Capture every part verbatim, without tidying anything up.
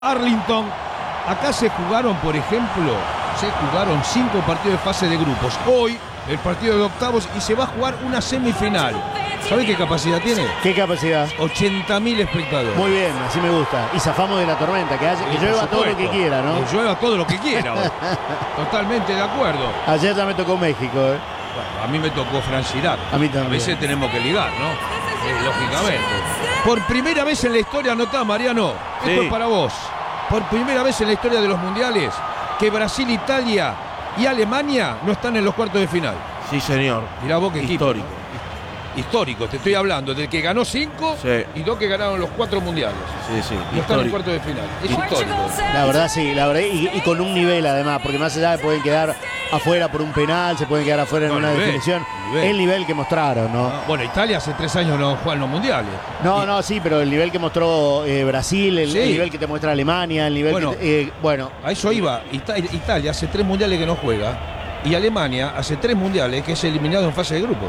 Arlington. Acá se jugaron, por ejemplo, se jugaron cinco partidos de fase de grupos. Hoy el partido de octavos y se va a jugar una semifinal. ¿Sabe qué capacidad tiene? ¿Qué capacidad? ochenta mil espectadores. Muy bien, así me gusta. Y zafamos de la tormenta, que, haya, que Sí, llueva por todo lo supuesto. que quiera, ¿no? Que llueva todo lo que quiera. Totalmente de acuerdo. Ayer ya me tocó México, ¿eh? Bueno, a mí me tocó Fran Chirac. A mí también. A veces tenemos que ligar, ¿no? Eh, lógicamente. Por primera vez en la historia, anotá, Mariano. Esto Sí. es para vos. Por primera vez en la historia de los mundiales, que Brasil, Italia y Alemania no están en los cuartos de final. Sí, señor. Mirá vos qué equipo. Histórico. Histórico, te estoy hablando del que ganó cinco Sí. y dos que ganaron los cuatro mundiales. Sí, sí. No están en Histórico. cuartos de final. Es histórico. La verdad sí, la verdad, y, y con un nivel además, porque más allá de pueden quedar afuera por un penal, se pueden quedar afuera en No, una nivel, definición, nivel. el nivel que mostraron, ¿no? Ah, bueno, Italia hace tres años no juega en los mundiales. No, Y- no, sí, pero el nivel que mostró eh, Brasil, el, Sí. el nivel que te muestra Alemania, el nivel Bueno. que te- eh, bueno, A eso iba. Ita- Italia hace tres mundiales que no juega y Alemania hace tres mundiales que es eliminado en fase de grupo.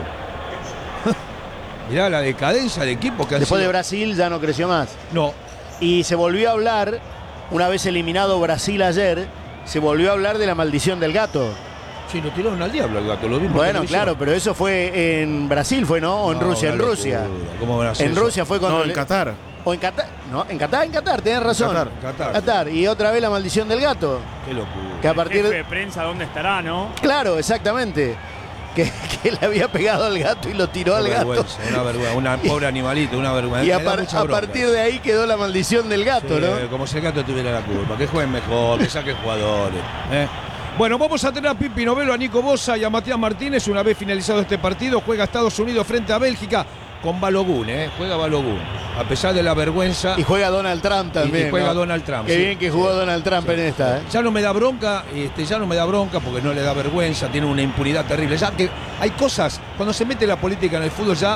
Mirá la decadencia de equipo que han después de sido- Brasil ya no creció más. No, Y se volvió a hablar, una vez eliminado Brasil ayer, se volvió a hablar de la maldición del gato. sí, lo tiraron al diablo al gato, lo vimos. Bueno, claro, pero eso fue en Brasil, fue, ¿no? O en Rusia, en Rusia. En Rusia fue cuando... No, en le- Qatar. O en Qatar. No, en Qatar, en Qatar, tenés razón. Qatar, Qatar. Qatar. Y otra vez la maldición del gato. Qué locura. Que a El partir jefe de... de prensa, ¿dónde estará, no? Claro, exactamente. Que, que le había pegado al gato y lo tiró al Una gato. vergüenza, una vergüenza, una pobre animalito, una vergüenza. Y a, Me da par- mucha a bronca. partir de ahí quedó la maldición del gato, Sí, ¿no? como si el gato tuviera la culpa, que jueguen mejor, que saquen jugadores. ¿eh? Bueno, vamos a tener a Pipi Novelo, a Nico Bosa y a Matías Martínez. Una vez finalizado este partido, juega Estados Unidos frente a Bélgica con Balogun, ¿eh? Juega Balogun. A pesar de la vergüenza. Y juega Donald Trump también. Y juega ¿no? Donald Trump, Qué sí. bien que jugó Donald Trump en esta, ¿eh? Ya no me da bronca, este, ya no me da bronca porque no le da vergüenza, tiene una impunidad terrible. Ya que hay cosas, cuando se mete la política en el fútbol ya,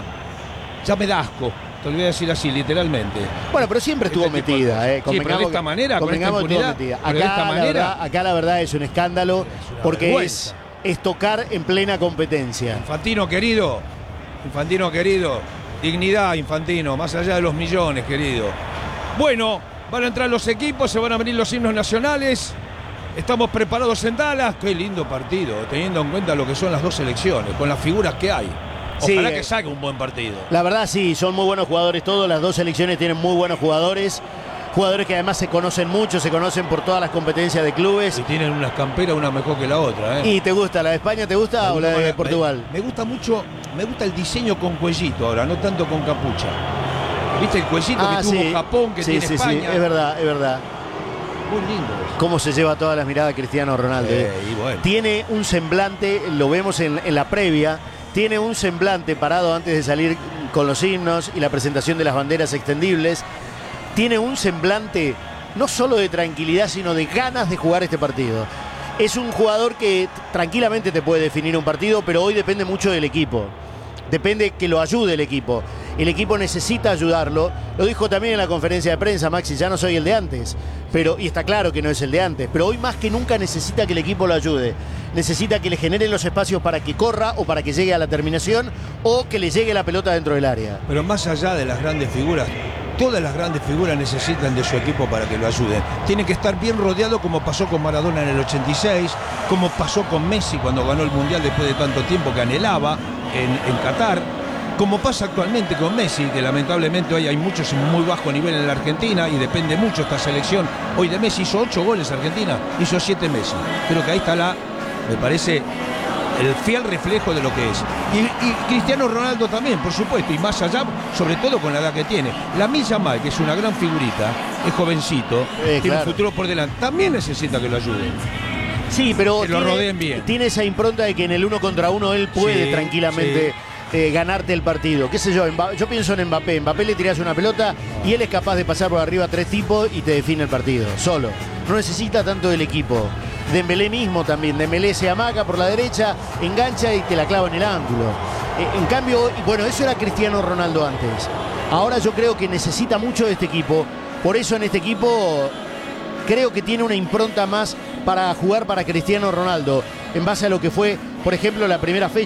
ya me da asco. Te lo voy a decir así, literalmente. Bueno, pero siempre estuvo Este tipo de metida, cosas. ¿eh? Sí, pero de esta manera, con esta convengamos que estuvo impunidad, metida. pero de Acá, esta la manera- verdad, acá la verdad es un escándalo Es una porque vergüenza. es, es tocar en plena competencia. Infantino querido, Infantino querido, dignidad Infantino, más allá de los millones, querido. Bueno, van a entrar los equipos, se van a venir los himnos nacionales. Estamos preparados en Dallas. Qué lindo partido, teniendo en cuenta lo que son las dos selecciones, con las figuras que hay. Ojalá Sí, que eh. salga un buen partido. La verdad sí, son muy buenos jugadores todos, las dos selecciones tienen muy buenos jugadores. Jugadores que además se conocen mucho, se conocen por todas las competencias de clubes. Y tienen unas camperas, una mejor que la otra. ¿eh? ¿Y te gusta la de España, te gusta o la de Me- Portugal? Me, gusta mucho, me gusta el diseño con cuellito ahora, no tanto con capucha. ¿Viste el cuellito Ah, que tuvo sí. Japón, que sí, tiene sí, España? sí, es verdad, es verdad. Muy lindo eso. Cómo se lleva todas las miradas Cristiano Ronaldo. Eh, ¿eh? y bueno. Tiene un semblante, lo vemos en, en la previa, tiene un semblante parado antes de salir con los himnos y la presentación de las banderas extendibles. Tiene un semblante no solo de tranquilidad, sino de ganas de jugar este partido. Es un jugador que tranquilamente te puede definir un partido, pero hoy depende mucho del equipo. Depende que lo ayude el equipo. El equipo necesita ayudarlo. Lo dijo también en la conferencia de prensa, Maxi, ya no soy el de antes. Pero, y está claro que no es el de antes, pero hoy más que nunca necesita que el equipo lo ayude. Necesita que le generen los espacios para que corra o para que llegue a la terminación o que le llegue la pelota dentro del área. Pero más allá de las grandes figuras, todas las grandes figuras necesitan de su equipo para que lo ayuden. Tiene que estar bien rodeado como pasó con Maradona en el ochenta y seis, como pasó con Messi cuando ganó el Mundial después de tanto tiempo que anhelaba en, en Qatar, como pasa actualmente con Messi, que lamentablemente hoy hay muchos en muy bajo nivel en la Argentina y depende mucho esta selección. Hoy de Messi hizo ocho goles Argentina, hizo siete Messi. Creo que ahí está la, me parece, el fiel reflejo de lo que es. Y, y Cristiano Ronaldo también, por supuesto, y más allá, sobre todo con la edad que tiene. Lamine Yamal, que es una gran figurita, es jovencito, Eh, tiene claro. un futuro por delante, también necesita que lo ayuden. Sí, pero Que lo tiene, rodeen bien. tiene esa impronta de que en el uno contra uno él puede Sí, tranquilamente eh, ganarte el partido. ¿Qué sé yo? Mba- Yo pienso en Mbappé. Mbappé le tirás una pelota y él es capaz de pasar por arriba a tres tipos y te define el partido, solo. No necesita tanto del equipo. Dembélé mismo también. Dembélé se amaga por la derecha, engancha y te la clava en el ángulo. Eh, en cambio, y bueno, eso era Cristiano Ronaldo antes. Ahora yo creo que necesita mucho de este equipo. Por eso en este equipo creo que tiene una impronta más para jugar para Cristiano Ronaldo, en base a lo que fue, por ejemplo, la primera fecha.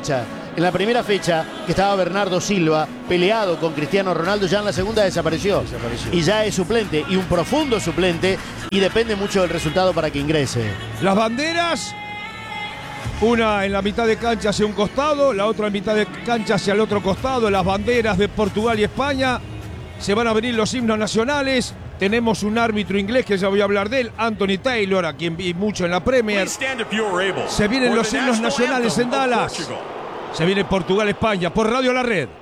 En la primera fecha, que estaba Bernardo Silva peleado con Cristiano Ronaldo, ya en la segunda desapareció. desapareció. Y ya es suplente, y un profundo suplente, y depende mucho del resultado para que ingrese. Las banderas, una en la mitad de cancha hacia un costado, la otra en mitad de cancha hacia el otro costado. Las banderas de Portugal y España. Se van a venir los himnos nacionales. Tenemos un árbitro inglés que ya voy a hablar de él, Anthony Taylor, a quien vi mucho en la Premier. Se vienen los himnos nacionales en Dallas. Se viene Portugal-España por Radio La Red.